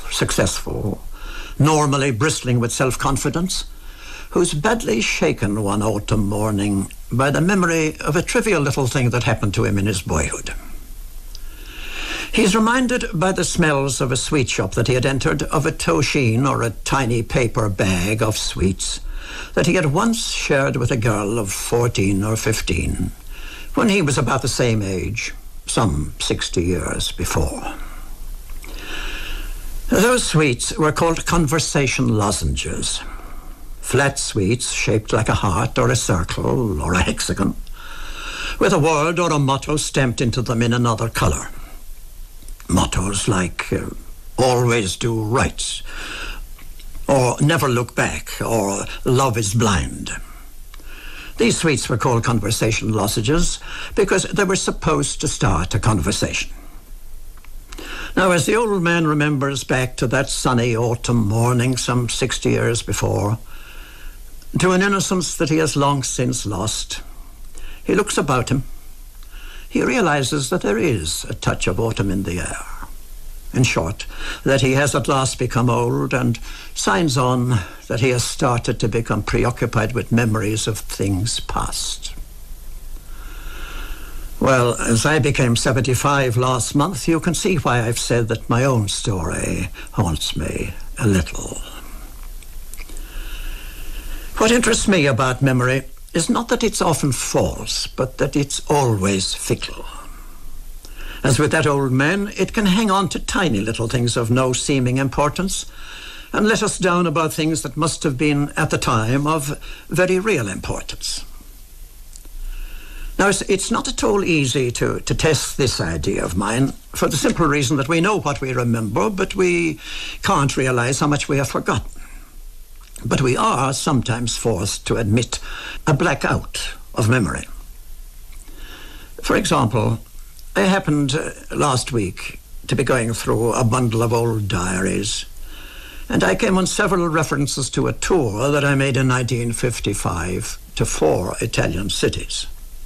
successful, normally bristling with self-confidence, who's badly shaken one autumn morning by the memory of a trivial little thing that happened to him in his boyhood. He's reminded by the smells of a sweet shop that he had entered of a tosheen, or a tiny paper bag of sweets, that he had once shared with a girl of 14 or 15, when he was about the same age, some 60 years before. Those sweets were called conversation lozenges, flat sweets shaped like a heart or a circle or a hexagon, with a word or a motto stamped into them in another colour. Mottos like always do right, or never look back, or love is blind. These sweets were called conversation lozenges because they were supposed to start a conversation. Now, as the old man remembers back to that sunny autumn morning some 60 years before, to an innocence that he has long since lost, he looks about him. He realizes that there is a touch of autumn in the air. In short, that he has at last become old, and signs on that he has started to become preoccupied with memories of things past. Well, as I became 75 last month, you can see why I've said that my own story haunts me a little. What interests me about memory is not that it's often false, but that it's always fickle. As with that old man, it can hang on to tiny little things of no seeming importance and let us down about things that must have been, at the time, of very real importance. Now, it's not at all easy to test this idea of mine, for the simple reason that we know what we remember, but we can't realize how much we have forgotten. But we are sometimes forced to admit a blackout of memory. For example, I happened last week to be going through a bundle of old diaries, and I came on several references to a tour that I made in 1955 to 4 Italian cities: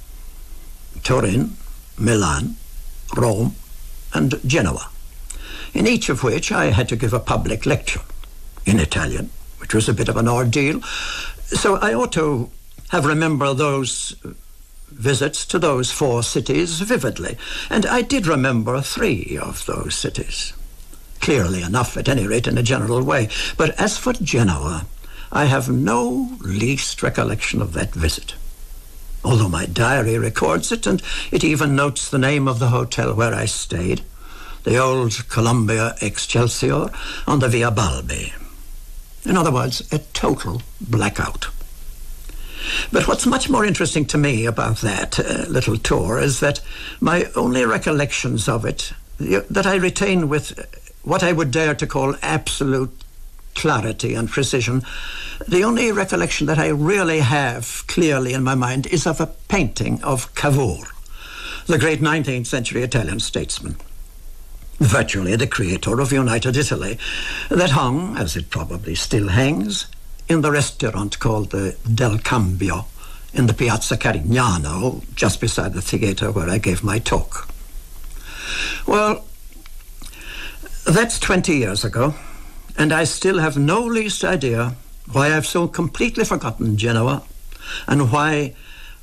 Turin, Milan, Rome, and Genoa, in each of which I had to give a public lecture in Italian, which was a bit of an ordeal. So I ought to have remembered those visits to those 4 cities vividly. And I did remember 3 of those cities, clearly enough, at any rate, in a general way. But as for Genoa, I have no least recollection of that visit, although my diary records it, and it even notes the name of the hotel where I stayed, the old Columbia Excelsior on the Via Balbi. In other words, a total blackout. But what's much more interesting to me about that little tour is that my only recollections of it, that I retain with what I would dare to call absolute clarity and precision, the only recollection that I really have clearly in my mind is of a painting of Cavour, the great 19th century Italian statesman, virtually the creator of United Italy, that hung, as it probably still hangs, in the restaurant called the Del Cambio in the Piazza Carignano, just beside the theatre where I gave my talk. Well, that's 20 years ago, and I still have no least idea why I've so completely forgotten Genoa, and why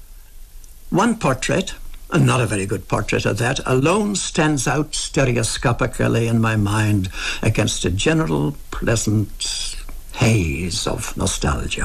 one portrait, and not a very good portrait at that, alone stands out stereoscopically in my mind against a general pleasant haze of nostalgia.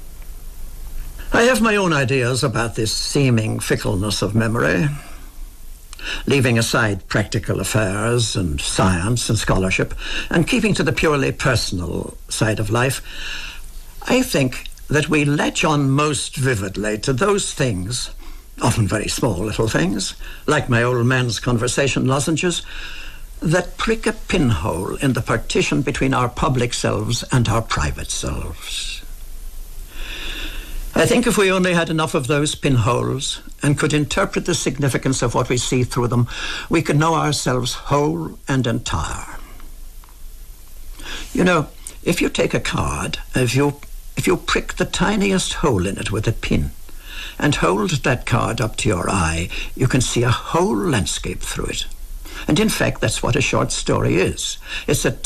I have my own ideas about this seeming fickleness of memory. Leaving aside practical affairs and science and scholarship, and keeping to the purely personal side of life, I think that we latch on most vividly to those things, often very small little things, like my old man's conversation lozenges, that prick a pinhole in the partition between our public selves and our private selves. I think if we only had enough of those pinholes and could interpret the significance of what we see through them, we could know ourselves whole and entire. You know, if you take a card, if you prick the tiniest hole in it with a pin and hold that card up to your eye, you can see a whole landscape through it. And in fact, that's what a short story is. It's a